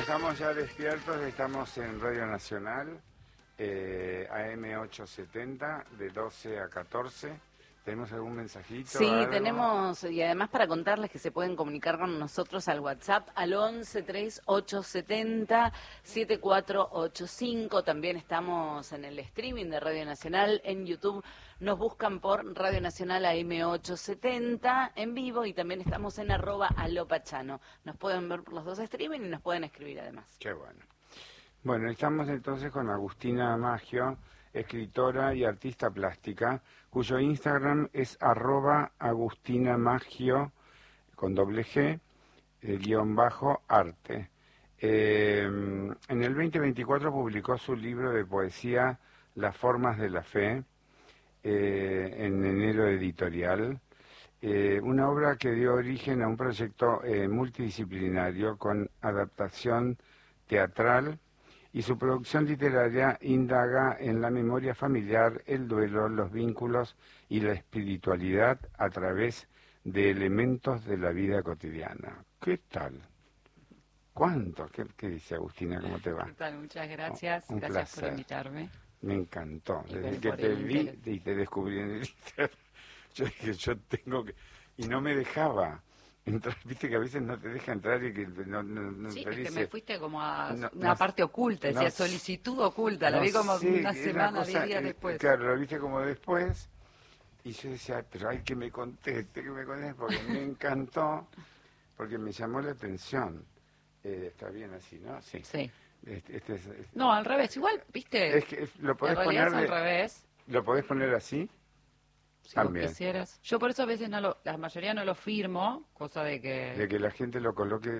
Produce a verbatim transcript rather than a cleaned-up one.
estamos ya despiertos, estamos en Radio Nacional, eh, A M ochocientos setenta, de doce a catorce. ¿Tenemos algún mensajito? Sí, algo? tenemos, y además para contarles que se pueden comunicar con nosotros al WhatsApp al once treinta y ocho setenta setenta y cuatro ochenta y cinco. También estamos en el streaming de Radio Nacional en YouTube. Nos buscan por Radio Nacional A M ochocientos setenta en vivo y también estamos en arroba alopachano. Nos pueden ver por los dos streaming y nos pueden escribir además. Qué bueno. Bueno, estamos entonces con Agustina Maggio, escritora y artista plástica, cuyo Instagram es arroba Agustina Maggio, con doble G, eh, guión bajo, arte. Eh, en el veinte veinticuatro publicó su libro de poesía Las formas de la fe, eh, en enero editorial, eh, una obra que dio origen a un proyecto eh, multidisciplinario con adaptación teatral, y su producción literaria indaga en la memoria familiar, el duelo, los vínculos y la espiritualidad a través de elementos de la vida cotidiana. ¿Qué tal? ¿Cuánto? ¿Qué, qué dice Agustina? ¿Cómo te va? ¿Qué tal? Muchas gracias. Un gracias placer. por invitarme. Me encantó. Y Desde por- que por te el vi interés. y te descubrí en el Instagram, yo dije, yo tengo que... Y no me dejaba entrar. Viste que a veces no te deja entrar y que no, no, no Sí, te es que dice... me fuiste como a No, una no, parte oculta, decía no, solicitud oculta, la no vi como sé, una era semana, cosa, diez días eh, después. Claro, lo viste como después. Y yo decía, pero hay que me conteste, que me conteste, porque me encantó, porque me llamó la atención. Eh, está bien así, ¿no? Sí. Sí. Este, este es, es- No, al revés, igual, viste, es que lo en podés realidad poner, es al de- revés. lo podés poner así. Si vos También. quisieras. Yo por eso a veces no lo, la mayoría no lo firmo, cosa de que... De que la gente lo coloque